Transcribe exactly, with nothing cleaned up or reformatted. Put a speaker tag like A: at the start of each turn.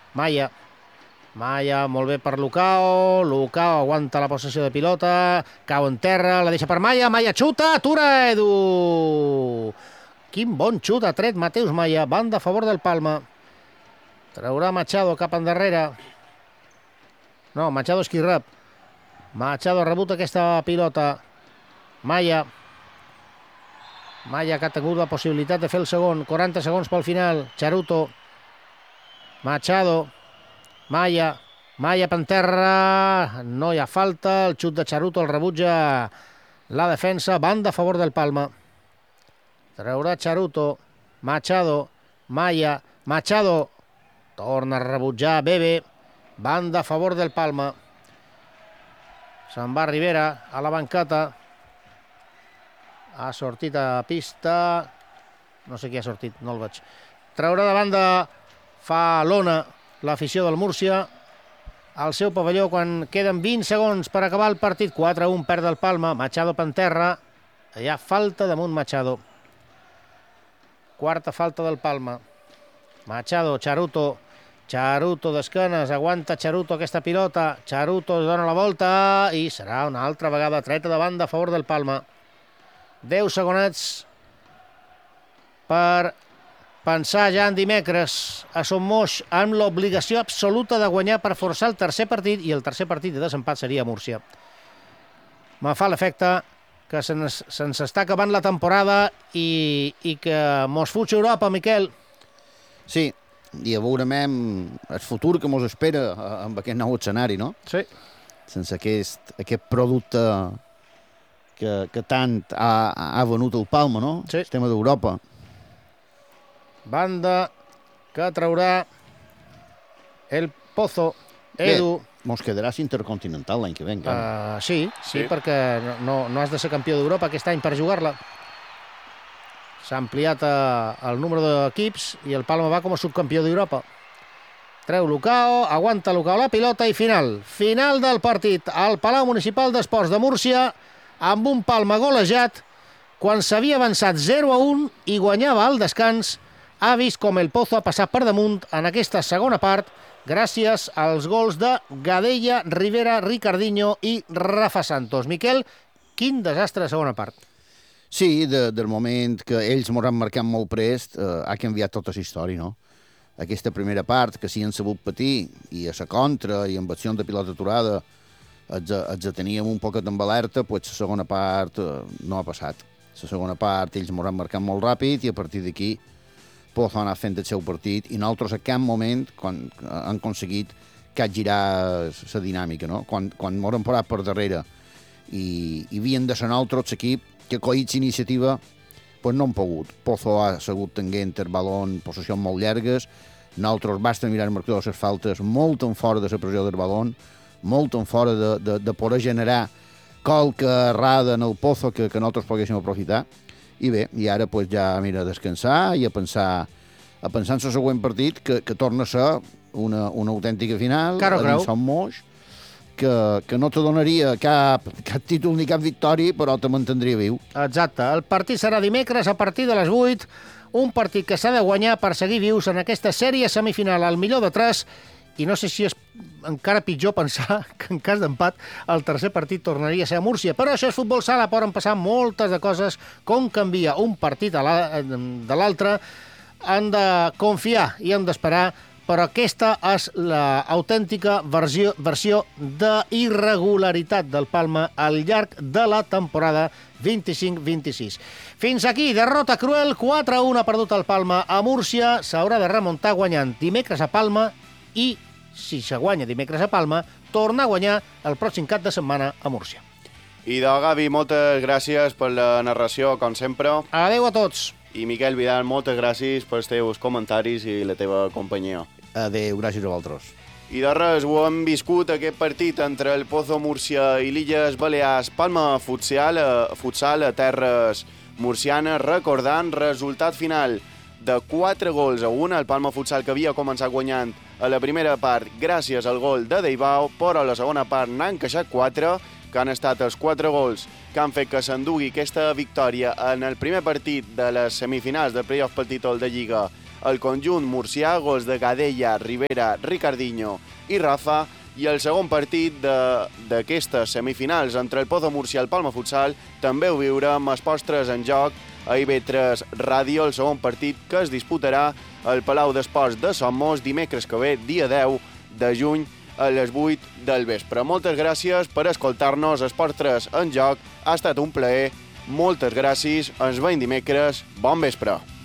A: Maia. Maia, molt bé per Lucao. Lucao aguanta la possessió de pilota. Cau en terra, la deixa per Maia. Maia xuta, atura Edu. Quin bon xut ha tret Mateus Maia. Banda a favor del Palma. Traurà Machado cap endarrere. No, Machado és qui rep. Machado ha rebut aquesta pilota. Maia. Maia que ha tingut la possibilitat de fer el segon. quaranta segons pel final. Charuto. Machado. Maia. Maia per terra. No hi ha falta. El xut de Charuto el rebutja la defensa. Banda a favor del Palma. Traurà Charuto. Machado. Maia. Machado. Torna a rebutjar Bebe. Banda a favor del Palma. Se'n va Rivera a la banqueta. Ha sortit a pista. No sé qui ha sortit, no el veig. Traurà de banda, fa l'ona, l'afició del Múrcia. Al seu pavelló quan queden vint segons per acabar el partit. quatre a un perd el Palma. Machado per terra. Hi ha falta damunt Machado. Quarta falta del Palma. Machado, Charuto. Charuto d'esquenes, aguanta Charuto aquesta pilota. Charuto es dona la volta i serà una altra vegada treta de banda a favor del Palma. deu segonets per pensar ja en dimecres a Son Moix amb l'obligació absoluta de guanyar per forçar el tercer partit, i el tercer partit de desempat seria a Múrcia. Me fa l'efecte que se'ns se està acabant la temporada i, i que mos fuig Europa, Miquel.
B: Sí, i a veurem el futur que mos espera amb aquest nou escenari, no?
A: Sí.
B: Sense aquest, aquest producte que, que tant ha, ha venut el Palma, no?
A: Sí.
B: El tema d'Europa.
A: Banda que traurà el Pozo. Edu.
B: Bé, mos quedaràs intercontinental l'any que ve, encara.
A: Uh, sí, sí, sí, perquè no, no has de ser campió d'Europa aquest any per jugar-la. S'ha ampliat uh, el número d'equips i el Palma va com a subcampió d'Europa. Treu Lucao, aguanta Lucao la pilota i final. Final del partit al Palau Municipal d'Esports de Múrcia amb un Palma golejat quan s'havia avançat zero a un i guanyava al descans. Ha vist com el Pozo ha passat per damunt en aquesta segona part gràcies als gols de Gadella, Rivera, Ricardinho i Rafa Santos. Miquel, quin desastre de segona part.
B: Sí, de, del moment que ells m'ho han marcat molt prest, eh, ha canviat tota la història, no? Aquesta primera part, que sí han sabut patir, i a la contra, i amb accions de pilota aturada, els, els teníem un poquet amb alerta, doncs la segona part eh, no ha passat. La segona part ells m'ho han marcat molt ràpid, i a partir d'aquí Pozo ha anat fent el seu partit, i nosaltres a cap moment quan, han aconseguit capgirar la dinàmica, no? Quan, quan m'ho han parat per darrere i, i havien de ser nosaltres l'equip que coïts iniciativa, pues no han pogut. Pozo ha segut tenint el balón possessions molt llargues, nosaltres basta mirar el marcador de les faltes molt en fora de la pressió del balón, molt en fora de, de, de poder generar qualque errada en el Pozo que, que nosaltres poguéssim aprofitar. I bé, i ara pues, ja mira a descansar i a pensar, a pensar en el següent partit, que, que torna a ser una, una autèntica final,
A: Caro
B: a dins Son Moix, que, que no te donaria cap, cap títol ni cap victòria, però te mantindria viu.
A: Exacte. El partit serà dimecres a partir de les vuit. Un partit que s'ha de guanyar per seguir vius en aquesta sèrie semifinal al millor de tres. I no sé si és encara pitjor pensar que en cas d'empat el tercer partit tornaria a ser a Múrcia. Però això és futbol sala, poden passar moltes de coses, com canvia un partit a la, de l'altre. Han de confiar i han d'esperar, però aquesta és l'autèntica versió, versió d'irregularitat del Palma al llarg de la temporada vint-i-cinc vint-i-sis. Fins aquí, derrota cruel, quatre a un ha perdut el Palma a Múrcia. S'haurà de remuntar guanyant dimecres a Palma i, si se guanya dimecres a Palma, torna a guanyar el pròxim cap de setmana a Múrcia.
C: I de Gavi, moltes gràcies per la narració, com sempre.
A: Adéu a tots.
C: I Miquel Vidal, moltes gràcies pels teus comentaris i la teva companyia.
B: Adéu, gràcies a vosaltres.
C: I de res, ho hem viscut aquest partit entre el Pozo Múrcia i l'Illes Balears. Palma futsal, futsal a terres murcianes, recordant resultat final de quatre gols a un. El Palma futsal que havia començat guanyant a la primera part gràcies al gol de Deibao, però a la segona part n'han encaixat quatre, que han estat els quatre gols que han fet que s'endugui aquesta victòria en el primer partit de les semifinals del playoff pel títol de Lliga el conjunt murcià, gols de Gadella, Rivera, Ricardinho i Rafa, i el segon partit d'aquestes semifinals entre el Pozo Múrcia i el Palma Futsal també ho viurem a Esports tres en joc a I V tres Ràdio, el segon partit que es disputarà al Palau d'Esports de Somos dimecres que ve, dia deu de juny, a les vuit del vespre. Moltes gràcies per escoltar-nos. Esports tres en joc ha estat un plaer. Moltes gràcies. Ens veiem dimecres. Bon vespre.